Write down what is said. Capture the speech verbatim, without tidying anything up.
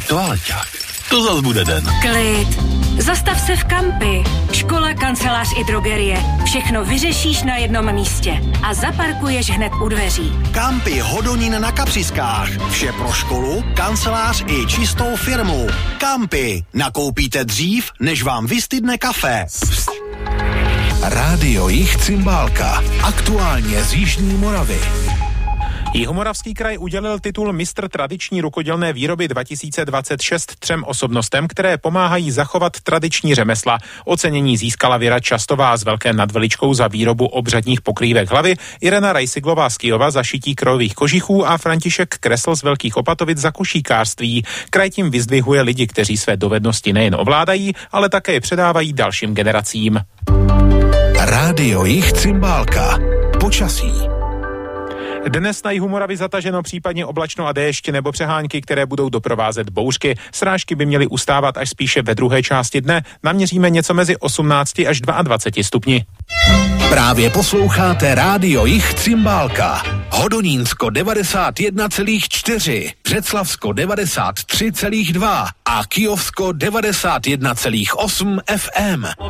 toaleťák. To zas bude den. Klid. Zastav se v Kampi. Škola, kancelář i drogerie. Všechno vyřešíš na jednom místě. A zaparkuješ hned u dveří. Kampi Hodonín na Kapřiskách. Vše pro školu, kancelář i čistou firmu. Kampi. Nakoupíte dřív, než vám vystydne kafe. Rádio Jih Cymbálka. Aktuálně z Jižní Moravy. Jihomoravský kraj udělil titul mistr tradiční rukodělné výroby dva tisíce dvacet šest třem osobnostem, které pomáhají zachovat tradiční řemesla. Ocenění získala Věra Častová z Velké nad Veličkou za výrobu obřadních pokrývek hlavy, Irena Rajsiglová z Kyjova za šití krojových kožichů a František Kresl z Velkých Opatovic za košíkářství. Kraj tím vyzdvihuje lidi, kteří své dovednosti nejen ovládají, ale také předávají dalším generacím. Rádio Jih Cymbálka. Počasí. Dnes na jihu Moravy zataženo, případně oblačno a déšť nebo přehánky, které budou doprovázet bouřky. Srážky by měly ustávat až spíše ve druhé části dne. Naměříme něco mezi osmnácti až dvaceti dvěma stupni. Právě posloucháte Rádio Jih Cymbálka. Hodonínsko devadesát jedna celá čtyři, Břeclavsko devadesát tři celá dva a Kyjovsko devadesát jedna celá osm ef em.